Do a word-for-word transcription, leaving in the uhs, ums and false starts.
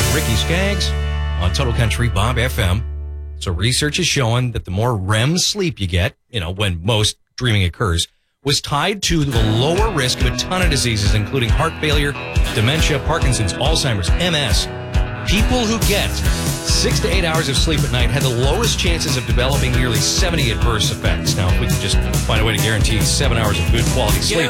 Ricky Skaggs on Total Country Bob F M. So research is showing that the more R E M sleep you get, you know, when most dreaming occurs, was tied to the lower risk of a ton of diseases, including heart failure, dementia, Parkinson's, Alzheimer's, M S. People who get six to eight hours of sleep at night had the lowest chances of developing nearly seventy adverse effects. Now, if we could just find a way to guarantee seven hours of good quality sleep,